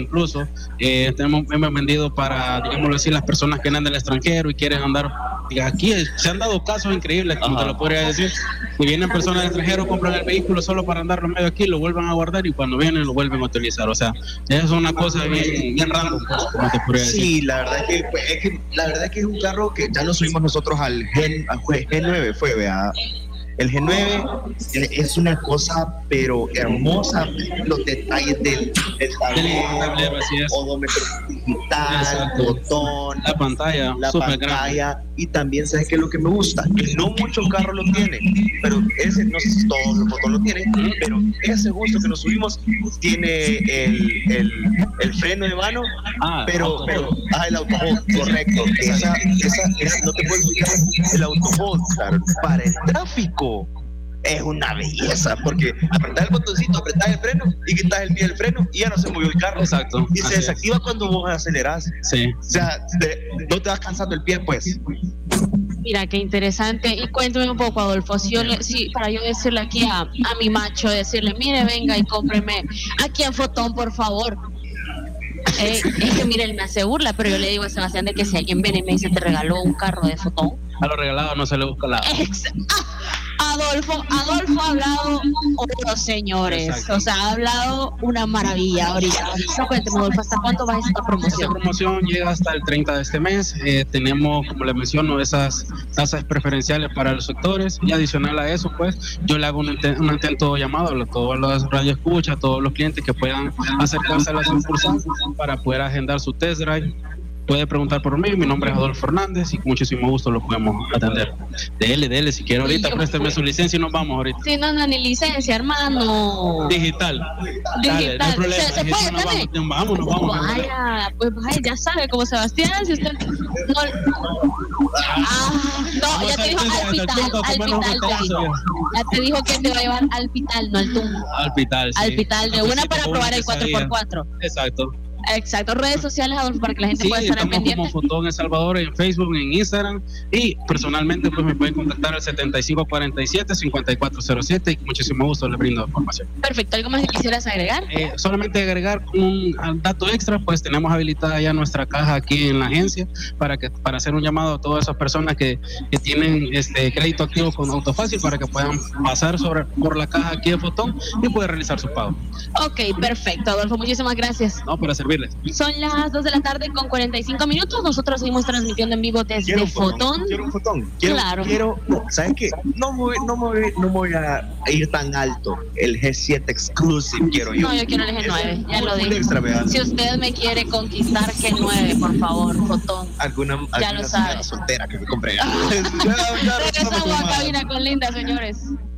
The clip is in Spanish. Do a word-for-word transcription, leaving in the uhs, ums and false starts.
incluso. Eh, tenemos, hemos vendido para, digámoslo así, las personas que andan del extranjero y quieren andar. Aquí se han dado casos increíbles, como Ajá. te lo podría decir. Si vienen personas del extranjero, compran el vehículo solo para andarlo medio aquí, lo vuelven a guardar y cuando vienen lo vuelven a utilizar. O sea, es una cosa bien, bien random, pues, como te podría decir. Sí, la verdad es que, pues, es que la verdad es que es un carro que ya lo subimos nosotros al G, al G nueve, fue, vea. El G nueve es una cosa, pero hermosa, los detalles del, del tablero, odómetro digital, Exacto. botón, la pantalla, la pantalla, grande. Y también, ¿sabes qué es lo que me gusta? Que no muchos carros lo tienen, pero ese, no sé si todos los botones lo tienen, pero ese justo que nos subimos tiene el, el, el freno de mano, ah, pero, pero, ah, el auto hold, correcto. Esa, esa, esa, no te puedo explicar, el auto hold, claro, para el tráfico. Es una belleza, porque apretás el botoncito, apretás el freno y quitas el pie del freno y ya no se movió el carro. Exacto. Y se desactiva es. cuando vos acelerás. Sí. O sea, te, no te vas cansando el pie, pues. Mira, qué interesante. Y cuéntame un poco, Adolfo, si yo le, si, para yo decirle aquí a, a mi macho, decirle, mire, venga y cómpreme aquí en Fotón, por favor. Eh, es que mire, él me hace burla, pero yo le digo a Sebastián de que si alguien viene y me dice te regaló un carro de Fotón, a lo regalado no se le busca la... Ex ah, Adolfo, Adolfo ha hablado oro, señores. Exacto. O sea, ha hablado una maravilla ahorita. No, cuénteme, Adolfo, ¿hasta cuánto va esta promoción? Esta promoción llega hasta el treinta de este mes. Eh, tenemos, como les menciono, esas tasas preferenciales para los sectores. Y adicional a eso, pues, yo le hago un, un atento llamado a todos los radioescuchas, a todos los clientes que puedan acercarse a la sucursal para poder agendar su test drive. Puede preguntar por mí, mi nombre es Adolfo Fernández y con muchísimo gusto lo podemos atender. Dele, dele, si quiere ahorita, présteme su licencia y nos vamos ahorita. Sí, no, no, ni licencia, hermano. Digital. Digital. Dale, no hay problema. ¿Se, se puede nos también? Vamos, vamos, nos vamos. Vaya, pues vaya, ya sabe, como Sebastián, si usted no... Ah, no, ya te dijo al pital, al pital te dijo. Ya te dijo que te va a llevar al pital, no al tumbo. Al pital, sí. Al pital, de una para probar el cuatro por cuatro. Exacto. Exacto, redes sociales, Adolfo, para que la gente sí, pueda estar al pendiente. Como Fotón El Salvador en Facebook, en Instagram y personalmente pues me pueden contactar al setenta y cinco cuarenta y siete cincuenta y cuatro cero siete y con muchísimo gusto les brindo información. Perfecto, ¿algo más que quisieras agregar? Eh, solamente agregar un dato extra, pues tenemos habilitada ya nuestra caja aquí en la agencia para que para hacer un llamado a todas esas personas que, que tienen este crédito activo con Autofácil para que puedan pasar sobre por la caja aquí de Fotón y poder realizar su pago. Ok, perfecto, Adolfo, muchísimas gracias. No, para servirles. Son las dos de la tarde con cuarenta y cinco minutos. Nosotros seguimos transmitiendo en vivo desde quiero Fotón. Quiero un Fotón. Quiero, claro. Quiero, no, ¿sabes qué? No me, voy, no, me voy, no me voy a ir tan alto. El G siete Exclusive quiero yo. No, yo quiero el G nueve, ya lo dije. Extra, si usted me quiere conquistar, G nueve, por favor, Fotón. Alguna, ya alguna lo sabe. soltera que me compré. Regresamos a cabina con Linda, señores.